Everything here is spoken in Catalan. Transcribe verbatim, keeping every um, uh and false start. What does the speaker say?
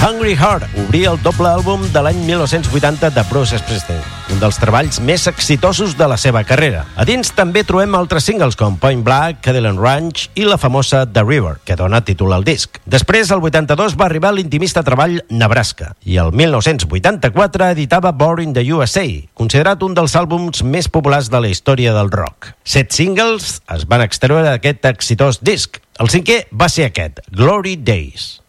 Hungry Heart obria el doble àlbum de l'any mil nou-cents vuitanta de Bruce Springsteen, un dels treballs més exitosos de la seva carrera. A dins també trobem altres singles com Point Blank, Cadillac Ranch i la famosa The River, que dona títol al disc. Després, al vuitanta-dos, va arribar l'intimista treball Nebraska i el mil nou-cents vuitanta-quatre editava Born in the U S A, considerat un dels àlbums més populars de la història del rock. Set singles es van extreure d'aquest exitós disc. El cinquè va ser aquest, Glory Days.